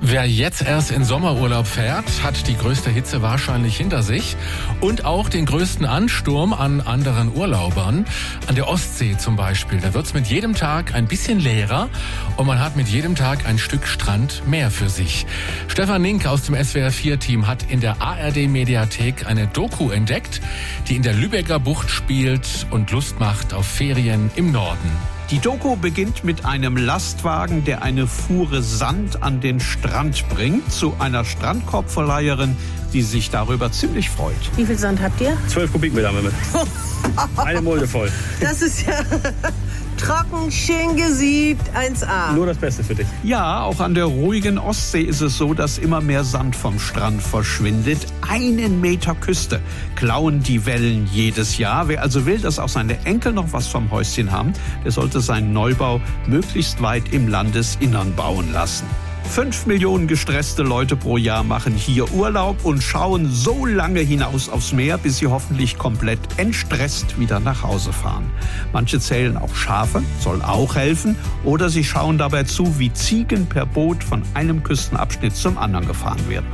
Wer jetzt erst in Sommerurlaub fährt, hat die größte Hitze wahrscheinlich hinter sich und auch den größten Ansturm an anderen Urlaubern. An der Ostsee zum Beispiel, da wird's mit jedem Tag ein bisschen leerer und man hat mit jedem Tag ein Stück Strand mehr für sich. Stefan Nink aus dem SWR4-Team hat in der ARD-Mediathek eine Doku entdeckt, die in der Lübecker Bucht spielt und Lust macht auf Ferien im Norden. Die Doku beginnt mit einem Lastwagen, der eine Fuhre Sand an den Strand bringt, zu einer Strandkorbverleiherin, die sich darüber ziemlich freut. Wie viel Sand habt ihr? 12 Kubikmeter haben wir mit. Eine Mulde voll. Das ist ja trocken, schön gesiebt, 1A. Nur das Beste für dich. Ja, auch an der ruhigen Ostsee ist es so, dass immer mehr Sand vom Strand verschwindet. 1 Meter Küste klauen die Wellen jedes Jahr. Wer also will, dass auch seine Enkel noch was vom Häuschen haben, der sollte seinen Neubau möglichst weit im Landesinnern bauen lassen. 5 Millionen gestresste Leute pro Jahr machen hier Urlaub und schauen so lange hinaus aufs Meer, bis sie hoffentlich komplett entstresst wieder nach Hause fahren. Manche zählen auch Schafe, soll auch helfen. Oder sie schauen dabei zu, wie Ziegen per Boot von einem Küstenabschnitt zum anderen gefahren werden.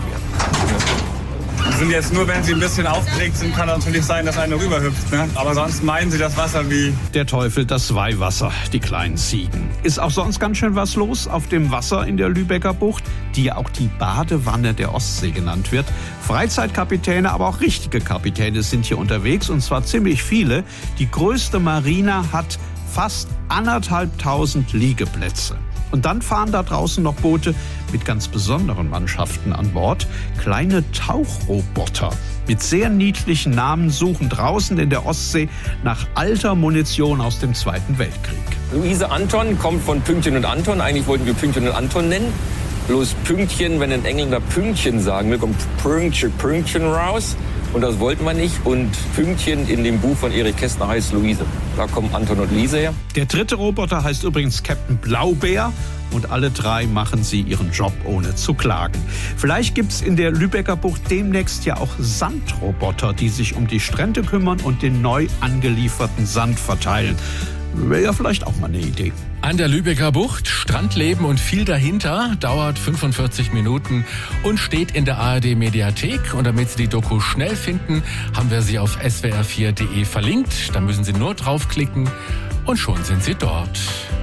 Sind jetzt nur, wenn sie ein bisschen aufgeregt sind, kann natürlich sein, dass einer rüberhüpft. Ne? Aber sonst meinen sie das Wasser wie... Der Teufel, das Weihwasser, die kleinen Ziegen. Ist auch sonst ganz schön was los auf dem Wasser in der Lübecker Bucht, die ja auch die Badewanne der Ostsee genannt wird. Freizeitkapitäne, aber auch richtige Kapitäne sind hier unterwegs, und zwar ziemlich viele. Die größte Marina hat fast 1.500 Liegeplätze. Und dann fahren da draußen noch Boote mit ganz besonderen Mannschaften an Bord. Kleine Tauchroboter mit sehr niedlichen Namen suchen draußen in der Ostsee nach alter Munition aus dem Zweiten Weltkrieg. Luise Anton kommt von Pünktchen und Anton. Eigentlich wollten wir Pünktchen und Anton nennen. Bloß Pünktchen, wenn ein Engländer Pünktchen sagen will, kommt Pünktchen raus. Und das wollten wir nicht. Und Pünktchen in dem Buch von Erich Kästner heißt Luise. Da kommen Anton und Lise her. Der dritte Roboter heißt übrigens Captain Blaubeer. Und alle 3 machen sie ihren Job ohne zu klagen. Vielleicht gibt's in der Lübecker Bucht demnächst ja auch Sandroboter, die sich um die Strände kümmern und den neu angelieferten Sand verteilen. Wäre ja vielleicht auch mal eine Idee. An der Lübecker Bucht, Strandleben und viel dahinter, dauert 45 Minuten und steht in der ARD-Mediathek. Und damit Sie die Doku schnell finden, haben wir sie auf swr4.de verlinkt. Da müssen Sie nur draufklicken und schon sind Sie dort.